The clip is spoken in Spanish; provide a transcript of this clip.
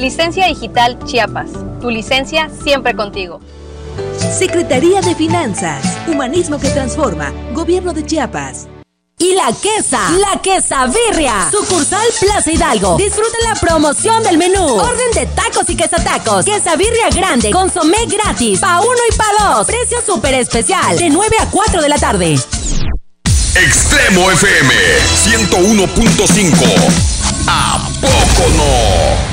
Licencia Digital Chiapas. Tu licencia siempre contigo. Secretaría de Finanzas. Humanismo que transforma. Gobierno de Chiapas. Y la Quesa Birria, sucursal Plaza Hidalgo. Disfruta la promoción del menú. Orden de tacos y quesatacos. Quesa Birria grande, consomé gratis, pa' 1 y pa' 2. Precio súper especial, de 9 a 4 de la tarde. Extremo FM 101.5. ¿A poco no?